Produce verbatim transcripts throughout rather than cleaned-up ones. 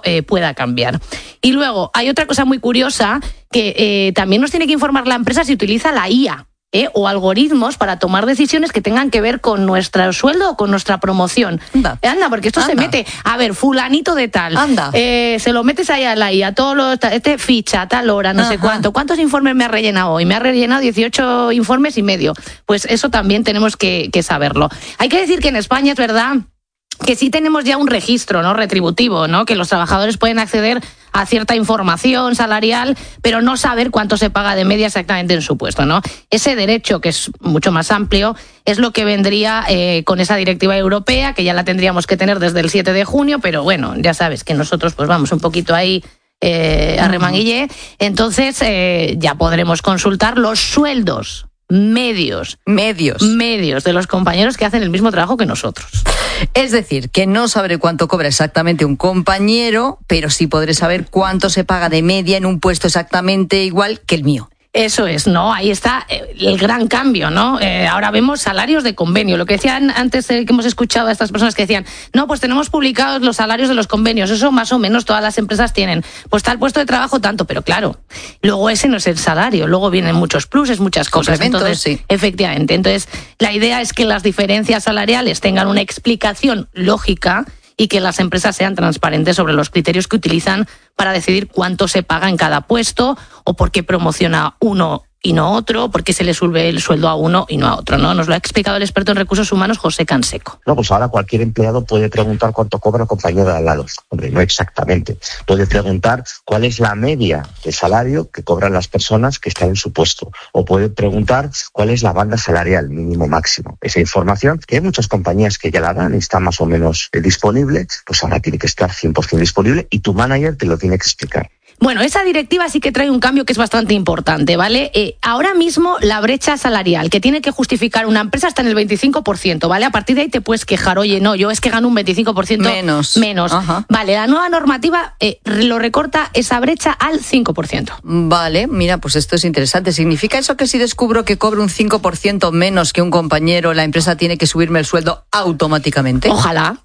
eh, pueda cambiar. Y luego, hay otra cosa muy curiosa que eh, también nos tiene que informar la empresa si utiliza la I A. ¿Eh? O algoritmos para tomar decisiones que tengan que ver con nuestro sueldo o con nuestra promoción. Anda, Anda porque esto Anda. se mete, a ver, fulanito de tal, Anda. Eh, se lo metes ahí a la I A, todos los, este ficha, a tal hora, no Ajá. sé cuánto, ¿cuántos informes me ha rellenado hoy? Me ha rellenado dieciocho informes y medio. Pues eso también tenemos que, que saberlo. Hay que decir que en España es verdad que sí tenemos ya un registro, ¿no?, retributivo, ¿no?, que los trabajadores pueden acceder a cierta información salarial, pero no saber cuánto se paga de media exactamente en su puesto, ¿no? Ese derecho, que es mucho más amplio, es lo que vendría eh, con esa directiva europea, que ya la tendríamos que tener desde el siete de junio, pero bueno, ya sabes que nosotros pues vamos un poquito ahí eh, a remanguille, entonces eh, ya podremos consultar los sueldos medios, medios, medios de los compañeros que hacen el mismo trabajo que nosotros. Es decir, que no sabré cuánto cobra exactamente un compañero, pero sí podré saber cuánto se paga de media en un puesto exactamente igual que el mío. Eso es, ¿no? Ahí está el gran cambio, ¿no? Eh, ahora vemos salarios de convenio. Lo que decían antes, eh, que hemos escuchado a estas personas que decían, no, pues tenemos publicados los salarios de los convenios. Eso más o menos todas las empresas tienen. Pues tal puesto de trabajo tanto, pero claro, luego ese no es el salario. Luego vienen muchos pluses, muchas cosas. Entonces, sí. Efectivamente. Entonces, la idea es que las diferencias salariales tengan una explicación lógica y que las empresas sean transparentes sobre los criterios que utilizan para decidir cuánto se paga en cada puesto o por qué promociona uno y no otro, por qué se le sube el sueldo a uno y no a otro, ¿no? Nos lo ha explicado el experto en recursos humanos, José Canseco. No, pues ahora cualquier empleado puede preguntar cuánto cobra el compañero de al lado. Hombre, no exactamente. Puede preguntar cuál es la media de salario que cobran las personas que están en su puesto. O puede preguntar cuál es la banda salarial mínimo máximo. Esa información, que hay muchas compañías que ya la dan y está más o menos eh, disponible, pues ahora tiene que estar cien por ciento disponible y tu manager te lo tiene que explicar. Bueno, esa directiva sí que trae un cambio que es bastante importante, ¿vale? Eh, ahora mismo la brecha salarial que tiene que justificar una empresa está en el veinticinco por ciento, ¿vale? A partir de ahí te puedes quejar, oye, no, yo es que gano un veinticinco por ciento menos. menos. Ajá. Vale, la nueva normativa eh, lo recorta esa brecha al cinco por ciento. Vale, mira, pues esto es interesante. ¿Significa eso que si descubro que cobro un cinco por ciento menos que un compañero, la empresa tiene que subirme el sueldo automáticamente? Ojalá.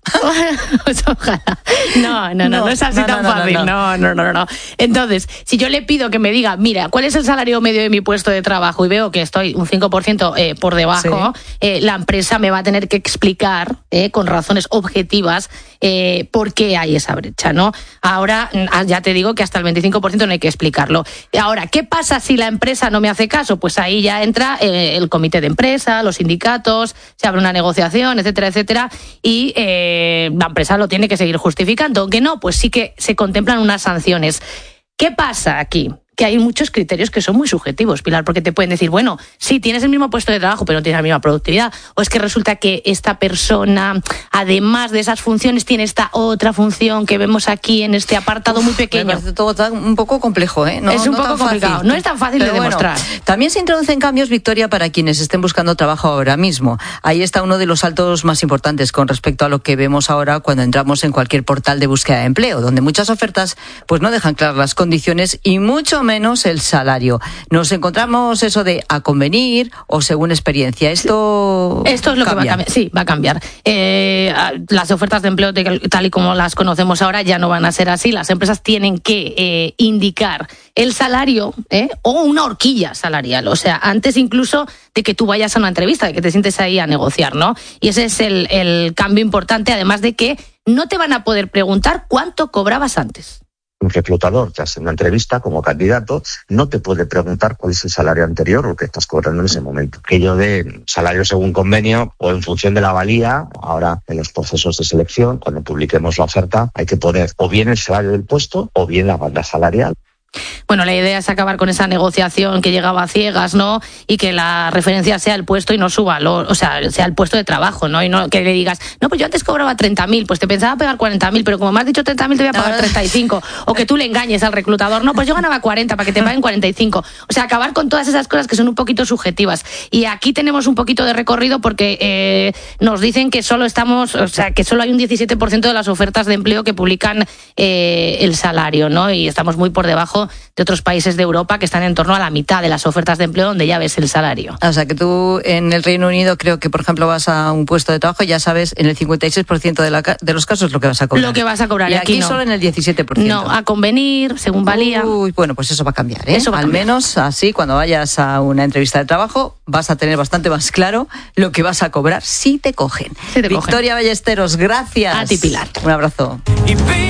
Ojalá. No, no, no, no, no es así no, tan no, no, fácil. no. No, no, no, no, no. Entonces, si yo le pido que me diga, mira, ¿cuál es el salario medio de mi puesto de trabajo? Y veo que estoy un cinco por ciento eh, por debajo, sí. eh, la empresa me va a tener que explicar eh, con razones objetivas eh, por qué hay esa brecha, ¿no? Ahora, ya te digo que hasta el veinticinco por ciento no hay que explicarlo. Ahora, ¿qué pasa si la empresa no me hace caso? Pues ahí ya entra eh, el comité de empresa, los sindicatos, se abre una negociación, etcétera, etcétera, y eh, la empresa lo tiene que seguir justificando. Aunque no, pues sí que se contemplan unas sanciones. ¿Qué pasa aquí? Que hay muchos criterios que son muy subjetivos, Pilar, porque te pueden decir, bueno, sí, tienes el mismo puesto de trabajo, pero no tienes la misma productividad, o es que resulta que esta persona, además de esas funciones, tiene esta otra función que vemos aquí en este apartado Uf, muy pequeño. Me parece todo tan, un poco complejo, ¿eh? No, es un no poco complicado, fácil. No es tan fácil pero de bueno, demostrar. También se introducen cambios, Victoria, para quienes estén buscando trabajo ahora mismo. Ahí está uno de los saltos más importantes con respecto a lo que vemos ahora cuando entramos en cualquier portal de búsqueda de empleo, donde muchas ofertas pues no dejan claras las condiciones y mucho menos el salario. Nos encontramos eso de a convenir o según experiencia. Esto Esto es lo cambia. que va a cambiar. Sí, va a cambiar. Eh, las ofertas de empleo tal y como las conocemos ahora ya no van a ser así. Las empresas tienen que eh, indicar el salario eh, o una horquilla salarial. O sea, antes incluso de que tú vayas a una entrevista, de que te sientes ahí a negociar, ¿no? Y ese es el, el cambio importante, además de que no te van a poder preguntar cuánto cobrabas antes. Un reclutador, te hace una entrevista como candidato, no te puede preguntar cuál es el salario anterior o lo que estás cobrando en ese momento. Aquello de salario según convenio o en función de la valía, ahora en los procesos de selección, cuando publiquemos la oferta, hay que poner o bien el salario del puesto o bien la banda salarial. Bueno, la idea es acabar con esa negociación que llegaba a ciegas, ¿no? Y que la referencia sea el puesto y no su valor, o sea, sea el puesto de trabajo, ¿no? Y no que le digas, no, pues yo antes cobraba treinta mil, pues te pensaba pegar cuarenta mil, pero como me has dicho treinta mil te voy a pagar treinta y cinco. O que tú le engañes al reclutador, no, pues yo ganaba cuarenta para que te paguen cuarenta y cinco. O sea, acabar con todas esas cosas que son un poquito subjetivas. Y aquí tenemos un poquito de recorrido porque eh, nos dicen que solo estamos, o sea, que solo hay un diecisiete por ciento de las ofertas de empleo que publican eh, el salario, ¿no? Y estamos muy por debajo de de otros países de Europa que están en torno a la mitad de las ofertas de empleo donde ya ves el salario. O sea, que tú en el Reino Unido creo que, por ejemplo, vas a un puesto de trabajo y ya sabes en el cincuenta y seis por ciento de, la, de los casos lo que vas a cobrar. Lo que vas a cobrar. Y aquí, aquí no. solo en el diecisiete por ciento. No, a convenir, según valía. Uy, bueno, pues eso va a cambiar, ¿eh? Eso va a Al cambiar. menos así, cuando vayas a una entrevista de trabajo, vas a tener bastante más claro lo que vas a cobrar si te cogen. Si te cogen. Victoria Ballesteros, gracias. A ti, Pilar. Un abrazo.